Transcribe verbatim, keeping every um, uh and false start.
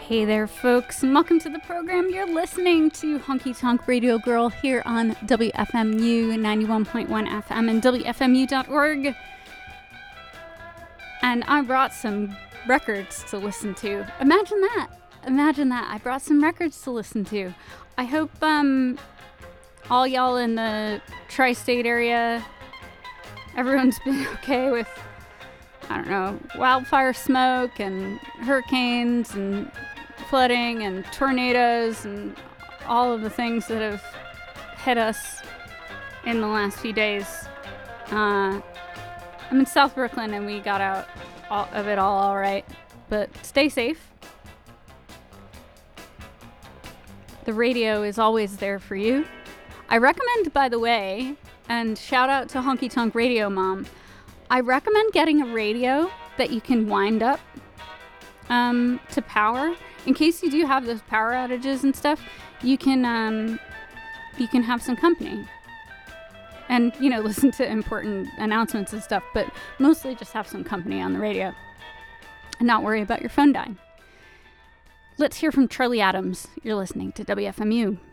Hey there, folks, and welcome to the program. You're listening to Honky Tonk Radio Girl here on W F M U ninety-one point one F M and W F M U dot org. And I brought some records to listen to. Imagine that. Imagine that. I brought some records to listen to. I hope um, all y'all in the tri-state area, everyone's been okay with, I don't know, wildfire smoke and hurricanes and flooding and tornadoes and all of the things that have hit us in the last few days. Uh, I'm in South Brooklyn and we got out all of it all all right, but stay safe. The radio is always there for you. I recommend, by the way, and shout out to Honky Tonk Radio Mom, I recommend getting a radio that you can wind up um, to power. In case you do have those power outages and stuff, you can um, you can have some company. And, you know, listen to important announcements and stuff, but mostly just have some company on the radio and not worry about your phone dying. Let's hear from Charlie Adams. You're listening to W F M U.